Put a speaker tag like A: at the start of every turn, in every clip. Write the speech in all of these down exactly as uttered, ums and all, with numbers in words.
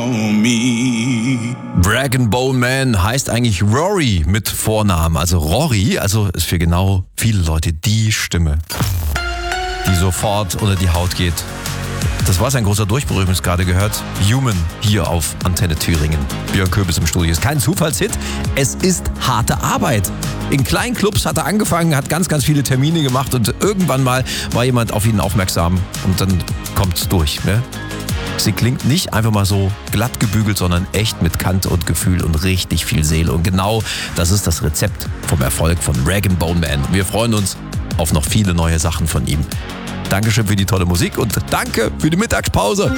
A: Rag and Bone Man heißt eigentlich Rory mit Vornamen, also Rory, also ist für genau viele Leute die Stimme, die sofort unter die Haut geht. Das war sein großer Durchbruch, übrigens gerade gehört. Human hier auf Antenne Thüringen. Björn Köbis im Studio. Ist kein Zufallshit, es ist harte Arbeit. In kleinen Clubs hat er angefangen, hat ganz, ganz viele Termine gemacht und irgendwann mal war jemand auf ihn aufmerksam und dann kommt's durch, ne? Sie klingt nicht einfach mal so glatt gebügelt, sondern echt mit Kante und Gefühl und richtig viel Seele. Und genau das ist das Rezept vom Erfolg von Rag and Bone Man. Wir freuen uns auf noch viele neue Sachen von ihm. Dankeschön für die tolle Musik und danke für die Mittagspause.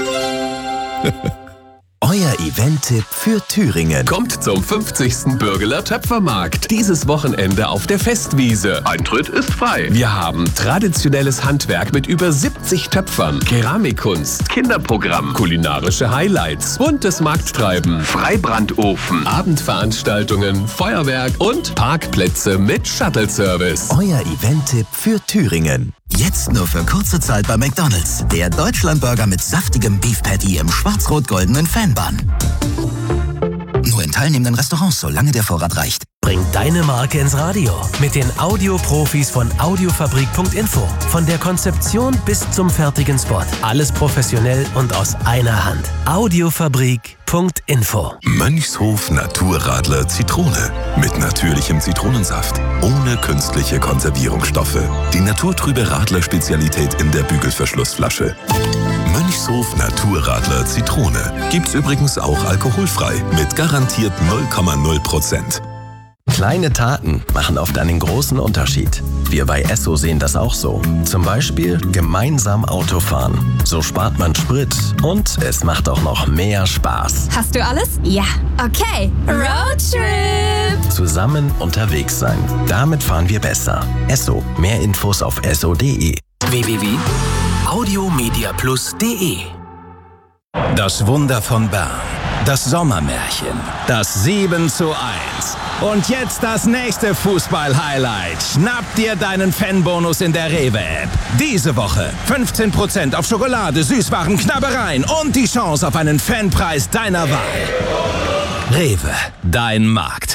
B: Euer Event-Tipp für Thüringen.
C: Kommt zum fünfzigsten Bürgeler Töpfermarkt. Dieses Wochenende auf der Festwiese. Eintritt ist frei. Wir haben traditionelles Handwerk mit über siebzig Töpfern, Keramikkunst, Kinderprogramm, kulinarische Highlights, buntes Markttreiben, Freibrandofen, Abendveranstaltungen, Feuerwerk und Parkplätze mit Shuttle-Service.
B: Euer Event-Tipp für Thüringen. Jetzt nur für kurze Zeit bei McDonald's. Der Deutschlandburger mit saftigem Beef Patty im schwarz-rot-goldenen Fanbun. Nur in teilnehmenden Restaurants, solange der Vorrat reicht.
D: Bring deine Marke ins Radio mit den Audioprofis von Audiofabrik Punkt info. Von der Konzeption bis zum fertigen Spot. Alles professionell und aus einer Hand. Audiofabrik Punkt info.
E: Mönchshof Naturradler Zitrone. Mit natürlichem Zitronensaft. Ohne künstliche Konservierungsstoffe. Die naturtrübe Radler-Spezialität in der Bügelverschlussflasche. Mönchshof Naturradler Zitrone. Gibt's übrigens auch alkoholfrei. Mit garantiert null Komma null Prozent.
F: Kleine Taten machen oft einen großen Unterschied. Wir bei Esso sehen das auch so. Zum Beispiel gemeinsam Autofahren. So spart man Sprit und es macht auch noch mehr Spaß.
G: Hast du alles? Ja. Okay. Roadtrip!
F: Zusammen unterwegs sein. Damit fahren wir besser. Esso. Mehr Infos auf esso punkt de.
D: w w w punkt audiomediaplus punkt de.
H: Das Wunder von Bern. Das Sommermärchen. Das sieben zu eins. Und jetzt das nächste Fußball-Highlight. Schnapp dir deinen Fanbonus in der Rewe-App. Diese Woche fünfzehn Prozent auf Schokolade, Süßwaren, Knabbereien und die Chance auf einen Fanpreis deiner Wahl. Rewe, dein Markt.